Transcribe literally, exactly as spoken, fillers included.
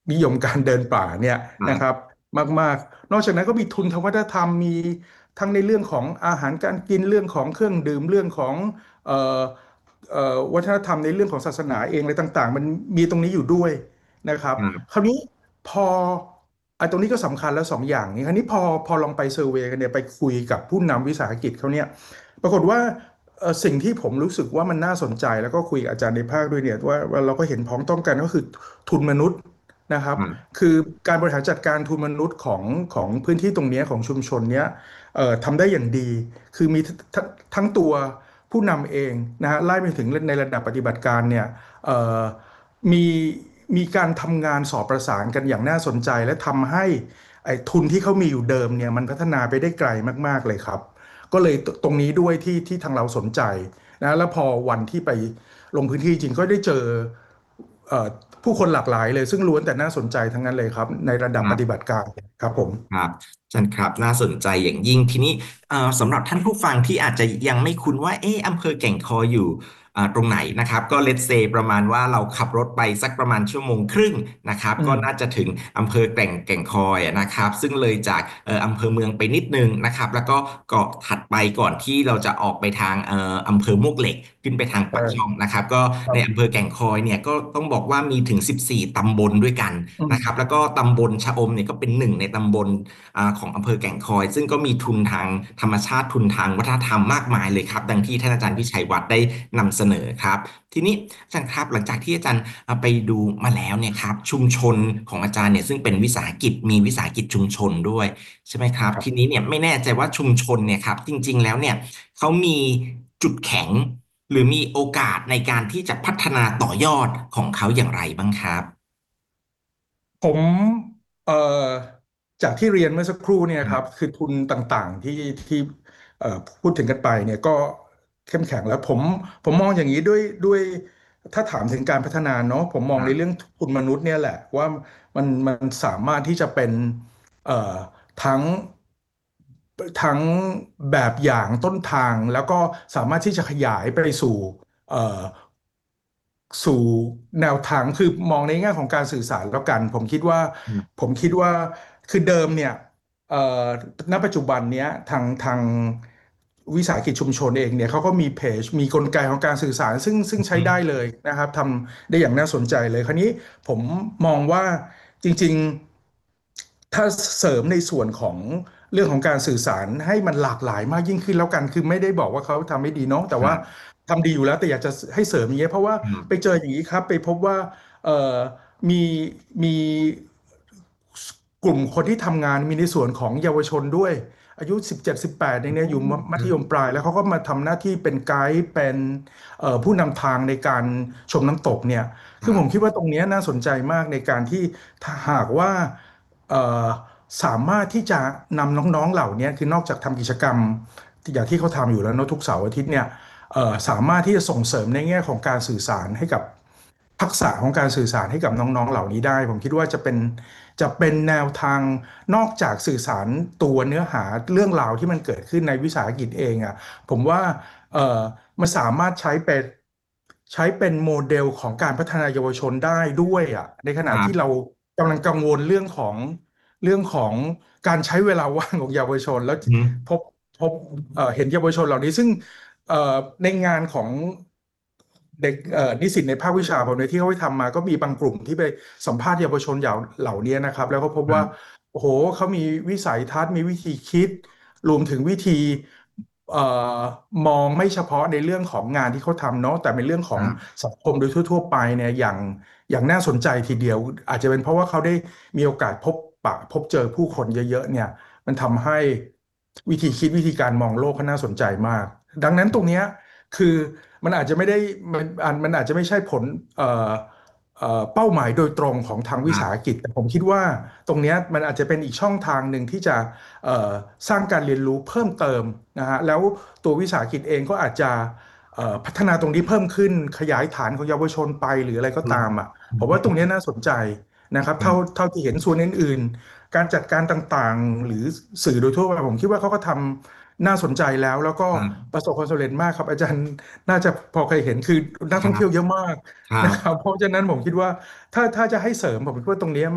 นิยมการเดินป่าเนี่ยนะครับครับมากๆนอกจากนั้นก็มีทุนทางวัฒนธรรมมีทั้งในเรื่องของอาหารการกินเรื่องของเครื่องดื่มเรื่องของเอ่อเอ่อวัฒนธรรมในเรื่องของศาสนาเองอะไรต่างๆมันมีตรงนี้อยู่ด้วยนะครับครับคราวนี้พอไอ้ตรงนี้ก็สำคัญแล้วสองอย่างนี้คราวนี้พอพอลองไปเซอร์เวย์กันเนี่ยไปคุยกับผู้นำวิสาหกิจเขาเนี่ยปรากฏว่าเอ่อสิ่งที่ผมรู้สึกว่ามันน่าสนใจแล้วก็คุยกับอาจารย์ในภาคด้วยเนี่ยว่าว่าเราก็เห็นพ้องต้องกันก็คือทุนมนุษย์นะครับครับคือการบริหารจัดการทุนมนุษย์ของของพื้นที่ตรงเนี้ยของชุมชนเนี้ยเอ่อทำได้อย่างดีคือมีทงทั้งตัวผู้นำเองนะฮะไล่ไปถึงในระดับปฏิบัติการเนี่ยเอ่อมีมีการทำงานสอบประสานกันอย่างน่าสนใจและทำให้ไอ้ทุนที่เขามีอยู่เดิมเนี่ยมันพัฒนาไปได้ไกลมากๆเลยครับก็เลยตตรงนี้ด้วยที่ที่ทางเราสนใจนะแล้วพอวันที่ไปลงพื้นที่จริงก็ได้เจอเอ่อผู้คนหลากหลายเลยซึ่งล้วนแต่น่าสนใจทั้งนั้นเลยครับในระดับปฏิบัครับติการครับผมครับอาจารย์ครับน่าสนใจอย่างยิ่งทีนี้เอ่อสำหรับท่านผู้ฟังที่อาจจะยังไม่คุ้นว่าเอออำเภอแก่งคอยอยู่อ่าตรงไหนนะครับก็เลทเซประมาณว่าเราขับรถไปสักประมาณชั่วโมงครึ่งนะครับอืมก็น่าจะถึงอำเภอแก่งแก่งคอยอะนะครับซึ่งเลยจากเอ่ออำเภอเมืองไปนิดนึงนะครับแล้วก็เกาะถัดไปก่อนที่เราจะออกไปทางเอ่ออำเภอมวกเหล็กขึ้นไปทางปากช่องใช่นะครับก็ครับในอำเภอแก่งคอยเนี่ยก็ต้องบอกว่ามีถึงสิบสี่ตำบลด้วยกันอืมนะครับแล้วก็ตำบลชะอมเนี่ยก็เป็นหนึ่งในตำบล อ่าของอำเภอแก่งคอยซึ่งก็มีทุนทางธรรมชาติทุนทางวัฒนธรรมมากมายเลยครับดังที่ท่านอาจารย์พิชัยวัฒน์ได้นำเสนอครับทีนี้อาจารย์ครับหลังจากที่อาจารย์อ่าไปดูมาแล้วเนี่ยครับชุมชนของอาจารย์เนี่ยซึ่งเป็นวิสาหกิจมีวิสาหกิจชุมชนด้วยใช่ไหมครับทีครับนี้เนี่ยไม่แน่ใจว่าชุมชนเนี่ยครับจริงๆแล้วเนี่ยเขามีจุดแข็งหรือมีโอกาสในการที่จะพัฒนาต่อยอดของเขาอย่างไรบ้างครับผมเอ่อจากที่เรียนเมื่อสักครู่เนี่ยครับครับคือทุนต่างๆที่ที่เอ่อพูดถึงกันไปเนี่ยก็เข้มแข็งแล้วผมผมมองอย่างนี้ด้วยด้วยถ้าถามถึงการพัฒนาเนาะผมมองในเรื่องครับทุนมนุษย์เนี่ยแหละว่ามันมันสามารถที่จะเป็นเอ่อทั้ง ทั้งแบบอย่างต้นทางแล้วก็สามารถที่จะขยายไปสู่เอ่อสู่แนวทางคือมองในแง่ของการสื่อสารแล้วกันผมคิดว่าผมคิดว่าคือเดิมเนี่ยเอ่อณปัจจุบันเนี้ยทางทางวิสาหกิจชุมชนเองเนี่ยเขาก็มีเพจมีกลไกของการสื่อสารซึ่งซึ่งใช้ได้เลยนะครับทำได้อย่างน่าสนใจเลยคราวนี้ผมมองว่าจริงๆถ้าเสริมในส่วนของ เรื่องของการสื่อสารให้มันหลากหลายมากยิ่งขึ้นแล้วกันคือไม่ได้บอกว่าเขาทำไม่ดีเนาะแต่ว่าครับทำดีอยู่แล้วแต่อยากจะให้เสริมอย่างเงี้ยเพราะว่าไปครับเจออย่างนี้ครับไปพบว่าเอ่อมีมีกลุ่มคนที่ทำงานมีในส่วนของเยาวชนด้วยอายุสิบเจ็ด สิบแปดเองเนี่ยอยู่มัธยมปลายแล้วเขาก็มาทำหน้าที่เป็นไกด์เป็นเอ่อผู้นำทางในการชมน้ำตกเนี่ยคือผมคิดครับว่าตรงเนี้ยน่าสนใจมากในการที่ถ้าหากว่า เอ่อสามารถที่จะนำน้องๆเหล่านี้คือนอกจากทำกิจกรรมอย่างที่เขาทำอยู่แล้วเนอะทุกเสาร์อาทิตย์เนี่ยเอ่อสามารถที่จะส่งเสริมในแง่ของการสื่อสารให้กับทักษะของการสื่อสารให้กับน้องๆเหล่านี้ได้ผมคิดว่าจะเป็นจะเป็นแนวทางนอกจากสื่อสารตัวเนื้อหาเรื่องราวที่มันเกิดขึ้นในวิสาหกิจเองอ่ะผมว่าเอ่อมันสามารถใช้เป็นใช้เป็นโมเดลของการพัฒนาเยาวชนได้ด้วยอ่ะในขคณะที่เรารับกำลังกังวลเรื่องของ เรื่องของการใช้เวลาว่างของเยาวชนแล้วอืมพบพบเอ่อเห็นเยาวชนเหล่านี้ซึ่งเอ่อในงานของเด็กเอ่อนิสิตในภาควิชาผมเนี่ยที่เขาไปทำมาก็มีบางกลุ่มที่ไปสัมภาษณ์เยาวชนเหล่าเหล่านี้นะครับแล้วก็พบว่าครับโอ้โหเขามีวิสัยทัศน์มีวิธีคิดรวมถึงวิธีเอ่อมองไม่เฉพาะในเรื่องของงานที่เขาทำเนาะแต่เป็นเรื่องของครับสังคมโดยทั่วๆไปเนี่ยอย่างอย่างน่าสนใจทีเดียวอาจจะเป็นเพราะว่าเขาได้มีโอกาสพบปะพบเจอผู้คนเยอะๆเนี่ยมันทำให้วิธีคิดวิธีการมองโลกเขาน่าสนใจมากดังนั้นตรงเนี้ยคือมันอาจจะไม่ได้มันอันมันอาจจะไม่ใช่ผลเอ่อเอ่อเป้าหมายโดยตรงของทางวิครับสาหกิจแต่ผมคิดว่าตรงเนี้ยมันอาจจะเป็นอีกช่องทางหนึ่งที่จะเอ่อสร้างการเรียนรู้เพิ่มเติมนะฮะแล้วตัววิสาหกิจเองก็อาจจะเอ่อพัฒนาตรงนี้เพิ่มขึ้นขยายฐานของเยาวชนไปหรืออะไรก็อืมตามอ่ะอืผมว่าตรงนี้มน่าสนใจนะครับเท่าครับเท่าที่เห็นส่วนอื่นๆการจัดการต่างๆหรือสื่อโดยทั่วไปผมคิดว่าเขาก็ทำน่าสนใจแล้วแล้วก็ครับประสบความสำเร็จมากครับอาจารย์น่าจะพอเคยเห็นคือนักท่องเที่ยวเยอะมากครับนะครับเพราะฉะนั้นผมคิดว่าถ้าถ้าจะให้เสริมผมคิดว่าตรงนี้